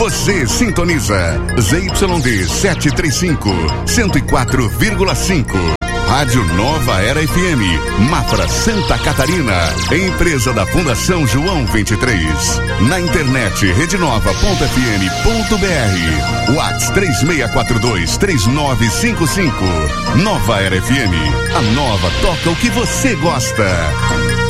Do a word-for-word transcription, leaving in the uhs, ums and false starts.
Você sintoniza Z Y D setecentos e trinta e cinco, cento e quatro vírgula cinco. Rádio Nova Era F M, Mafra, Santa Catarina. Empresa da Fundação João vinte e três. Na internet, redenova ponto f m ponto b r. WhatsApp três seis quatro dois, três nove cinco cinco. Nova Era F M. A nova toca o que você gosta.